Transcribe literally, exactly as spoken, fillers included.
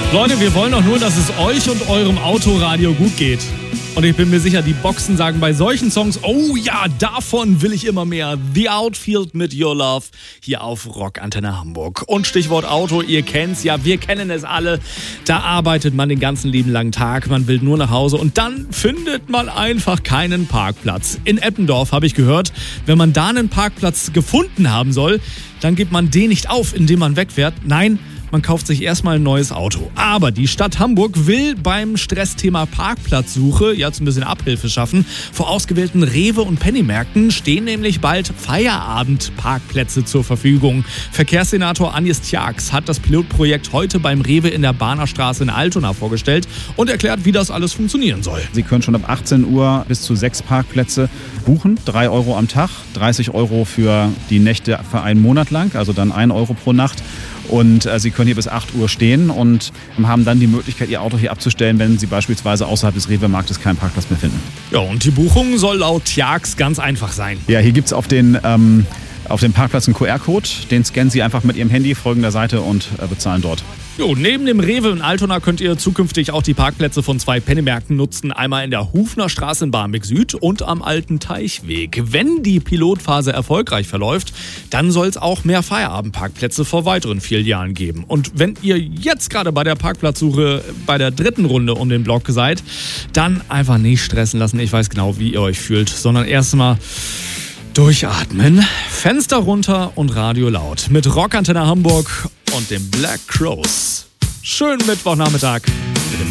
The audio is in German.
Leute, wir wollen doch nur, dass es euch und eurem Autoradio gut geht. Und ich bin mir sicher, die Boxen sagen bei solchen Songs, oh ja, davon will ich immer mehr. The Outfield mit Your Love hier auf Rockantenne Hamburg. Und Stichwort Auto, ihr kennt's ja, wir kennen es alle. Da arbeitet man den ganzen lieben langen Tag, man will nur nach Hause und dann findet man einfach keinen Parkplatz. In Eppendorf habe ich gehört, wenn man da einen Parkplatz gefunden haben soll, dann gibt man den nicht auf, indem man wegfährt. Nein, man kauft sich erstmal ein neues Auto. Aber die Stadt Hamburg will beim Stressthema Parkplatzsuche jetzt ein bisschen Abhilfe schaffen. Vor ausgewählten Rewe- und Penny-Märkten stehen nämlich bald Feierabend-Parkplätze zur Verfügung. Verkehrssenator Agnes Tjax hat das Pilotprojekt heute beim Rewe in der Bahnerstraße in Altona vorgestellt und erklärt, wie das alles funktionieren soll. Sie können schon ab achtzehn Uhr bis zu sechs Parkplätze buchen. drei Euro am Tag, dreißig Euro für die Nächte für einen Monat lang, also dann ein Euro pro Nacht. Und äh, Sie können hier bis acht Uhr stehen und haben dann die Möglichkeit, Ihr Auto hier abzustellen, wenn Sie beispielsweise außerhalb des Rewe-Marktes keinen Parkplatz mehr finden. Ja, und die Buchung soll laut Tjax ganz einfach sein. Ja, hier gibt es auf den... Ähm, Auf dem Parkplatz einen Q R-Code, den scannen Sie einfach mit Ihrem Handy, folgen der Seite und äh, bezahlen dort. Jo, neben dem Rewe in Altona könnt ihr zukünftig auch die Parkplätze von zwei Penny-Märkten nutzen. Einmal in der Hufner Straße in Barmbek Süd und am Alten Teichweg. Wenn die Pilotphase erfolgreich verläuft, dann soll es auch mehr Feierabendparkplätze vor weiteren Filialen geben. Und wenn ihr jetzt gerade bei der Parkplatzsuche bei der dritten Runde um den Block seid, dann einfach nicht stressen lassen. Ich weiß genau, wie ihr euch fühlt, sondern erstmal durchatmen, Fenster runter und Radio laut. Mit Rockantenne Hamburg und den Black Crowes. Schönen Mittwochnachmittag.